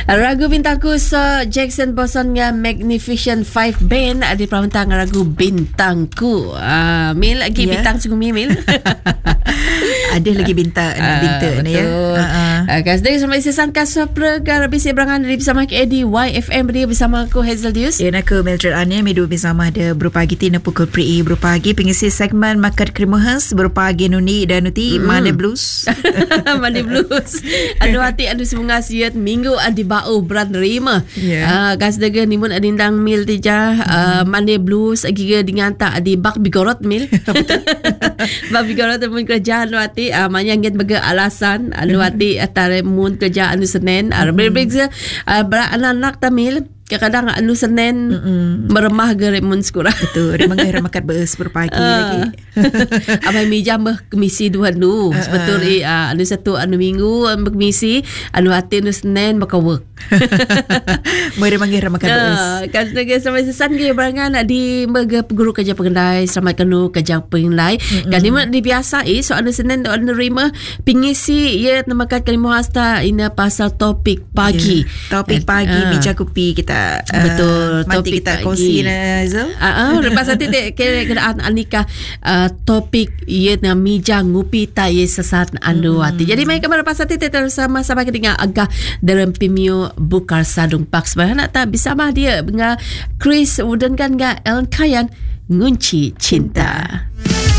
Ragu bintangku Jackson Boson dengan Magnificent Five Band ada perantang ragu bintangku. Mil lagi bintang sungguh Mil. Ada lagi bintang ni ya. Guys, dari sampai sesan kasar perkara bisi berangan dari bersama KD YFM dia bersama aku Hazel Dius. Ya aku Mildred Ania medu bersama ada berpagi tina pukul pri berpagi pengisi segmen Makan Krimuhas berpagi Nuni dan Nuti Monday Blues. Monday Blues. Anu hati anu semunga siat minggu adi bau berat nerima. Guys daga nimun adindang mil tija Monday Blues agiga dengan tak adi bak bigorot mil. Bak bigorot mun kerja anu hati manyangit baga alasan anu hati atare mun kerja anu Senin berbeza anak-anak tamil kadang-kadang anu Senin meremah gere mun sekolah. Betul, dia mengakhir makan beus berpagi lagi. Amai mijam kemisi dua nu. Betul anu satu anu minggu kemisi, anu hati anu Senin baka work. Mereka mengakhir makan beus. Kan sampai sesan ge berangan di mega guru kerja pengendai selamat kanu kerja pengendai. Kan di biasa so anu Senin anu rima pengisi ye namakan kalimah hasta ina pasal topik pagi. Topik pagi bija kopi kita. Betul, topik kita kongsi Zul. Lepas nanti kira Anika topik ye na mija ngupi ta ye sesat anu hati. Jadi mai kamera pas nanti sama-sama dengan agak dalam Pimio Bukar Sadung Pak sebenarnya tak bisa mah dia dengan Chris Wooden kan dengan Ellen Kayan ngunci cinta.